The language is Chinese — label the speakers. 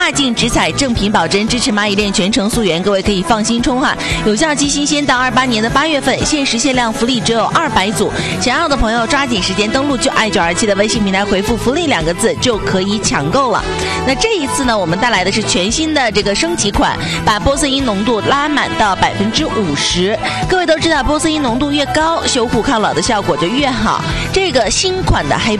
Speaker 1: 跨境直采正品保真，支持蚂蚁链全程溯源，各位可以放心充哈，有效期新鲜到28年的8月份，限时限量福利只有200组，想要的朋友抓紧时间登录就爱927的微信平台回复福利2个字就可以抢购了。那这一次呢，我们带来的是全新的这个升级款，把玻色因浓度拉满到50%。各位都知道，玻色因浓度越高，修护抗老的效果就越好。这个新款的黑